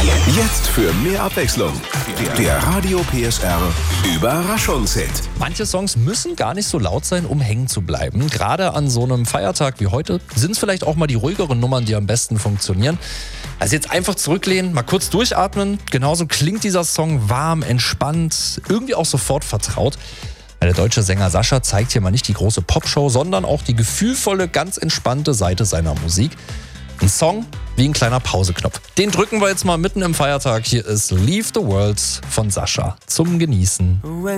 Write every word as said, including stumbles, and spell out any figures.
Jetzt für mehr Abwechslung. Der Radio P S R Überraschungshit. Manche Songs müssen gar nicht so laut sein, um hängen zu bleiben. Gerade an so einem Feiertag wie heute sind es vielleicht auch mal die ruhigeren Nummern, die am besten funktionieren. Also jetzt einfach zurücklehnen, mal kurz durchatmen. Genauso klingt dieser Song warm, entspannt, irgendwie auch sofort vertraut. Der deutsche Sänger Sascha zeigt hier mal nicht die große Popshow, sondern auch die gefühlvolle, ganz entspannte Seite seiner Musik. Ein Song wie ein kleiner Pauseknopf. Den drücken wir jetzt mal mitten im Feiertag. Hier ist Leave the World von Sascha zum Genießen.